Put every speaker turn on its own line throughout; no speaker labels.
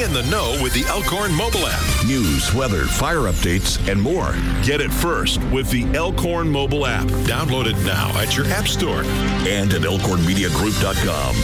in the know with the Elkhorn mobile app.
News, weather, fire updates, and more.
Get it first with the Elkhorn mobile app. Download it now at your app store.
And at elkhornmediagroup.com.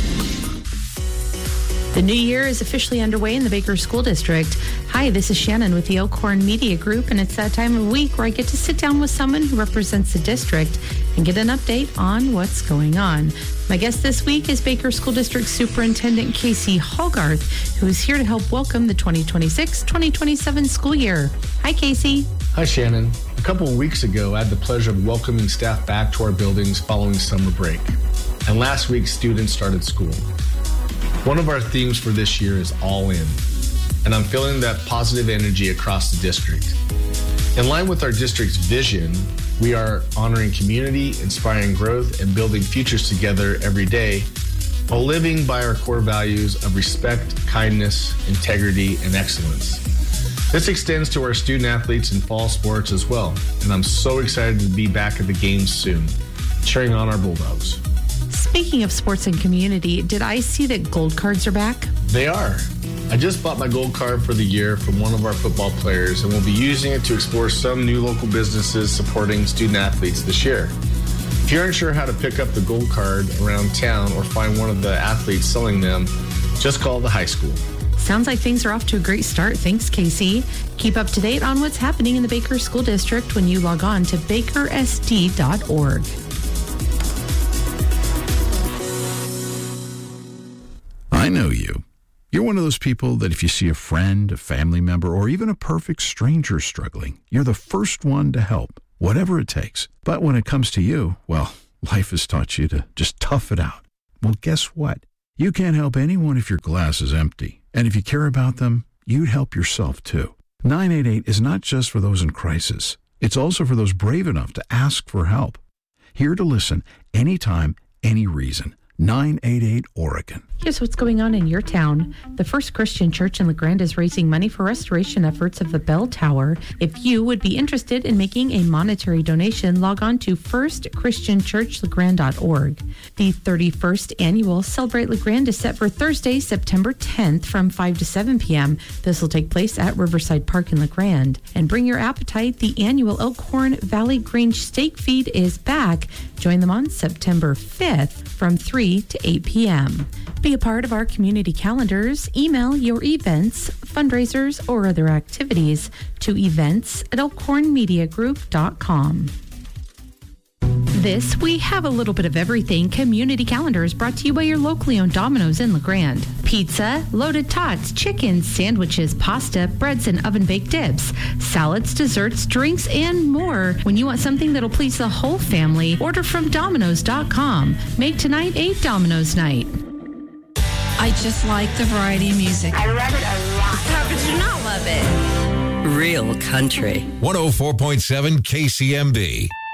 The new year is officially underway in the Baker School District. Hi, this is Shannon with the Elkhorn Media Group, and it's that time of week where I get to sit down with someone who represents the district and get an update on what's going on. My guest this week is Baker School District Superintendent Casey Hallgarth, who is here to help welcome the 2026-2027 school year. Hi, Casey.
Hi, Shannon. A couple of weeks ago, I had the pleasure of welcoming staff back to our buildings following summer break. And last week, students started school. One of our themes for this year is all in, and I'm feeling that positive energy across the district. In line with our district's vision, we are honoring community, inspiring growth, and building futures together every day while living by our core values of respect, kindness, integrity, and excellence. This extends to our student athletes in fall sports as well, and I'm so excited to be back at the games soon, cheering on our Bulldogs.
Speaking of sports and community, did I see that gold cards are back?
They are. I just bought my gold card for the year from one of our football players, and we'll be using it to explore some new local businesses supporting student athletes this year. If you're unsure how to pick up the gold card around town or find one of the athletes selling them, just call the high school.
Sounds like things are off to a great start. Thanks, Casey. Keep up to date on what's happening in the Baker School District when you log on to bakersd.org.
I know you. You're one of those people that if you see a friend, a family member, or even a perfect stranger struggling, you're the first one to help, whatever it takes. But when it comes to you, well, life has taught you to just tough it out. Well, guess what? You can't help anyone if your glass is empty. And if you care about them, you'd help yourself too. 988 is not just for those in crisis. It's also for those brave enough to ask for help. Here to listen anytime, any reason. 988 Oregon.
Here's what's going on in your town. The First Christian Church in La Grande is raising money for restoration efforts of the bell tower. If you would be interested in making a monetary donation, log on to firstchristianchurchlagrande.org. The 31st annual Celebrate La Grande is set for Thursday, September 10th from 5 to 7 p.m. This will take place at Riverside Park in La Grande. And bring your appetite. The annual Elkhorn Valley Grange Steak Feed is back. Join them on September 5th from 3 to 8 p.m. Be a part of our community calendars. Email your events, fundraisers, or other activities to events@elkhornmediagroup.com. This, we have a little bit of everything. Community calendars brought to you by your locally owned Domino's in La Grande. Pizza, loaded tots, chicken, sandwiches, pasta, breads, and oven-baked dips, salads, desserts, drinks, and more. When you want something that'll please the whole family, order from Domino's.com. Make tonight a Domino's night.
I just like the variety of music.
I love it a lot.
How could you not love it? Real country.
104.7 KCMB.